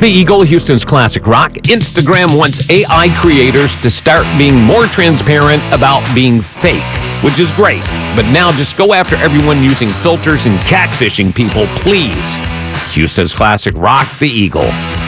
The Eagle, Houston's classic rock. Instagram wants AI creators to start being more transparent about being fake, which is great. But now just go after everyone using filters and catfishing people, please. Houston's classic rock, The Eagle.